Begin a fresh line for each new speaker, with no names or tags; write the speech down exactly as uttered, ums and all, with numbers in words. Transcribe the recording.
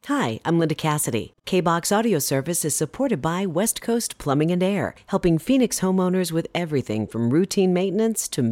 Hi, I'm Linda Cassidy. K-Box Audio Service is supported by West Coast Plumbing and Air, helping Phoenix homeowners with everything from routine maintenance to